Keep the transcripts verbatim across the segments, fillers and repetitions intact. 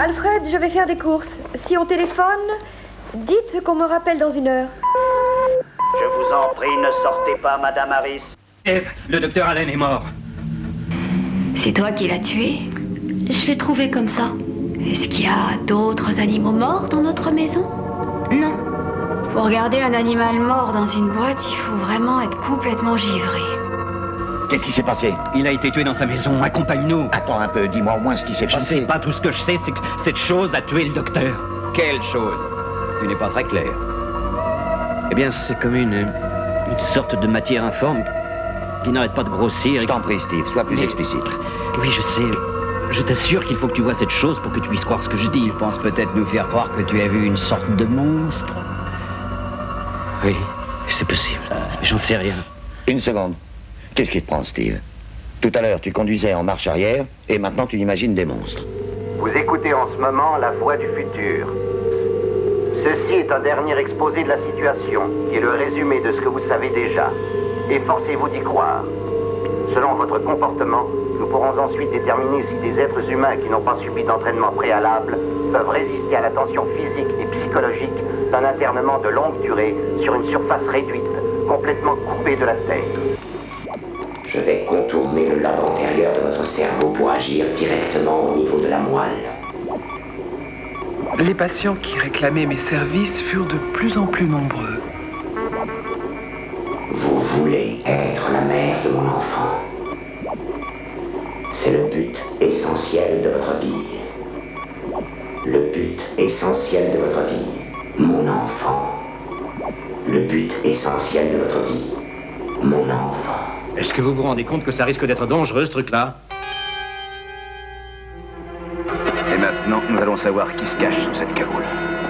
Alfred, je vais faire des courses. Si on téléphone, dites qu'on me rappelle dans une heure. Je vous en prie, ne sortez pas, Madame Harris. F, le docteur Allen est mort. C'est toi qui l'as tué? Je l'ai trouvé comme ça. Est-ce qu'il y a d'autres animaux morts dans notre maison? Non. Pour regarder un animal mort dans une boîte, il faut vraiment être complètement givré. Qu'est-ce qui s'est passé? Il a été tué dans sa maison, accompagne-nous. Attends un peu, dis-moi au moins ce qui s'est Je passé. sais pas, tout ce que je sais, c'est que cette chose a tué le docteur. Quelle chose? Tu n'es pas très clair. Eh bien, c'est comme une, une sorte de matière informe qui n'arrête pas de grossir. Je t'en prie, Steve, sois plus Mais... explicite. Oui, je sais. Je t'assure qu'il faut que tu vois cette chose pour que tu puisses croire ce que je dis. Tu penses peut-être nous faire croire que tu as vu une sorte de monstre? Oui, c'est possible. J'en sais rien. Une seconde. Qu'est-ce qui te prend, Steve? Tout à l'heure, tu conduisais en marche arrière, et maintenant tu imagines des monstres. Vous écoutez en ce moment La Voix du Futur. Ceci est un dernier exposé de la situation, qui est le résumé de ce que vous savez déjà. Efforcez-vous d'y croire. Selon votre comportement, nous pourrons ensuite déterminer si des êtres humains qui n'ont pas subi d'entraînement préalable peuvent résister à la tension physique et psychologique d'un internement de longue durée sur une surface réduite, complètement coupée de la Terre. Je vais contourner le lobe antérieur de votre cerveau pour agir directement au niveau de la moelle. Les patients qui réclamaient mes services furent de plus en plus nombreux. Vous voulez être la mère de mon enfant. C'est le but essentiel de votre vie. Le but essentiel de votre vie, mon enfant. Le but essentiel de votre vie, mon enfant. Est-ce que vous vous rendez compte que ça risque d'être dangereux, ce truc-là? Et maintenant, nous allons savoir qui se cache sous cette cagoule.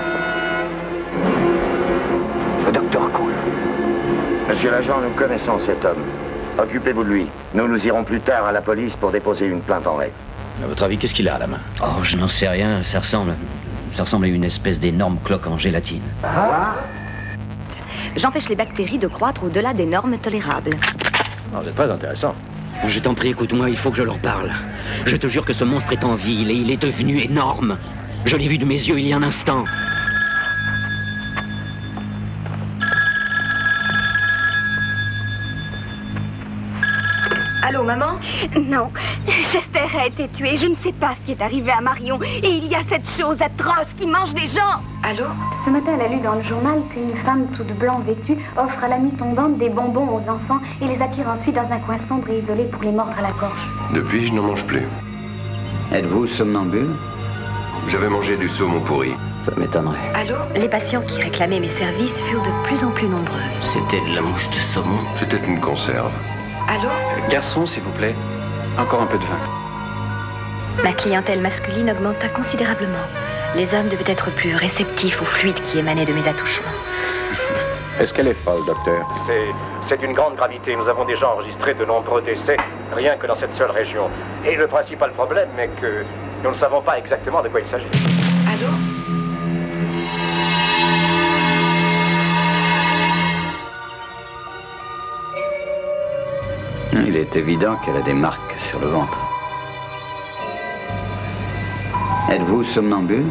Le docteur Cole. Monsieur l'agent, nous connaissons cet homme. Occupez-vous de lui. Nous nous irons plus tard à la police pour déposer une plainte en règle. À votre avis, qu'est-ce qu'il a à la main? Oh, je n'en sais rien. Ça ressemble... Ça ressemble à une espèce d'énorme cloque en gélatine. Ah. J'empêche les bactéries de croître au-delà des normes tolérables. Oh, c'est pas intéressant. Je t'en prie, écoute-moi, il faut que je leur parle. Je te jure que ce monstre est en vie, et il est devenu énorme. Je l'ai vu de mes yeux il y a un instant. Allô, maman? Non, Chester a été tué. Je ne sais pas ce qui est arrivé à Marion. Et il y a cette chose atroce qui mange des gens. Allô? Ce matin, elle a lu dans le journal qu'une femme toute blanc vêtue offre à la nuit tombante des bonbons aux enfants et les attire ensuite dans un coin sombre et isolé pour les mordre à la gorge. Depuis, je n'en mange plus. Êtes-vous somnambule? J'avais mangé du saumon pourri. Ça m'étonnerait. Allô? Les patients qui réclamaient mes services furent de plus en plus nombreux. C'était de la mousse de saumon. C'était une conserve. Allô? Garçon, s'il vous plaît. Encore un peu de vin. Ma clientèle masculine augmenta considérablement. Les hommes devaient être plus réceptifs aux fluides qui émanaient de mes attouchements. Est-ce qu'elle est folle, docteur? C'est... c'est d'une grande gravité. Nous avons déjà enregistré de nombreux décès, rien que dans cette seule région. Et le principal problème est que nous ne savons pas exactement de quoi il s'agit. Allô? Il est évident qu'elle a des marques sur le ventre. Êtes-vous somnambule?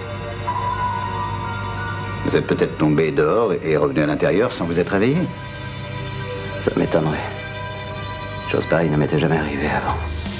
Vous êtes peut-être tombé dehors et revenu à l'intérieur sans vous être réveillé. Ça m'étonnerait. Chose pareille ne m'était jamais arrivée avant.